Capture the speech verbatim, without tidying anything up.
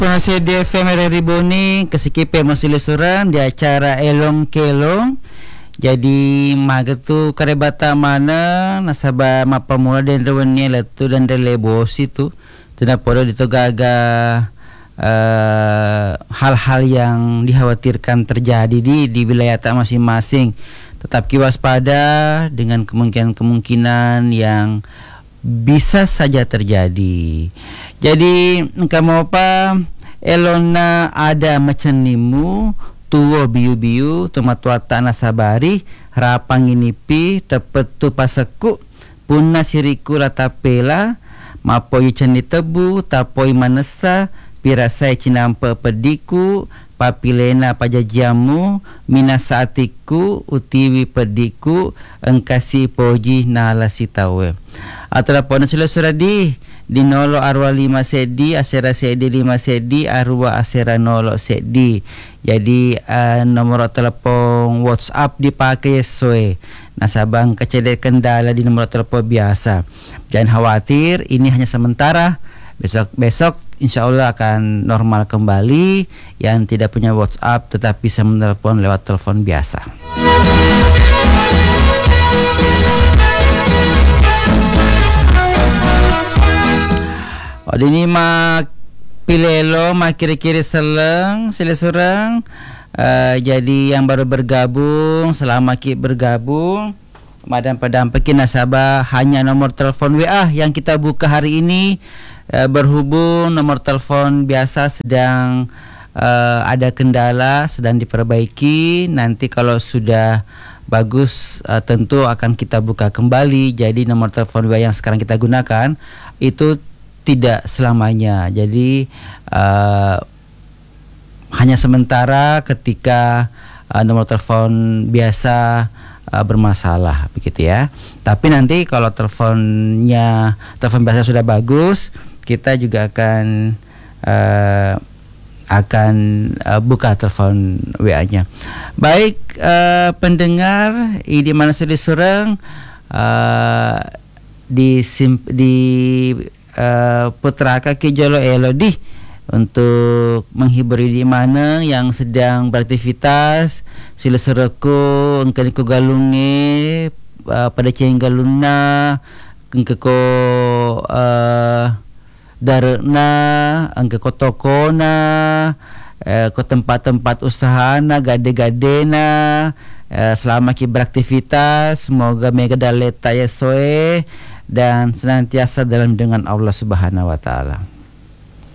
Penasihat D F M R R I Boni kesikipe masilisuran di acara Elong Kelong. Jadi maga tu karebata mana nasaba mapamula dan rewennya letu dan relebosi tu. Tidak perlu ditogaga uh, hal-hal yang dikhawatirkan terjadi di di wilayah tak masing-masing. Tetap waspada dengan kemungkinan-kemungkinan yang bisa saja terjadi. Jadi kamu apa? Elona ada macam nimu tuwo biu-biu tomatua tanah sabari rapang inipi tepetu pasaku punna siriku ratapela mapoi candi tebu tapoi manesa pirasai cinampe pediku papilena pajajamu minasaatiku utiwi pediku engkasi poji nalasi tawe atau pona sila suradi di nolo arwa lima sedi asera sedi lima sedi arwa asera nolo sedi. Jadi uh, nomor telepon WhatsApp dipakai sesuai nasabang kecedek kendala di nomor telepon biasa. Jangan khawatir, ini hanya sementara. Besok besok insya Allah akan normal kembali. Yang tidak punya WhatsApp tetap bisa menelepon lewat telepon biasa. Oh, ini mak pilelo mak kiri-kiri seleng sila surang uh, jadi yang baru bergabung selama ki bergabung madam padam pekin nasabah hanya nomor telepon W A yang kita buka hari ini uh, berhubung nomor telepon biasa sedang uh, ada kendala sedang diperbaiki nanti kalau sudah bagus uh, tentu akan kita buka kembali. Jadi nomor telepon W A yang sekarang kita gunakan itu tidak selamanya. Jadi uh, hanya sementara ketika uh, nomor telepon biasa uh, bermasalah begitu ya. Tapi nanti kalau teleponnya telepon biasa sudah bagus, kita juga akan uh, akan uh, buka telepon W A-nya. Baik uh, pendengar, di mana sedih surang uh, di sim- di Uh, putra kaki jolo elodi untuk menghibur di mana yang sedang beraktivitas sila sereku engkau galunge uh, pada ceng galuna engkau uh, darna engkau tokona uh, ko tempat-tempat usahana gade-gadena uh, selama ki beraktivitas semoga mega daleta ya soe dan senantiasa dalam dengan Allah Subhanahu wa taala.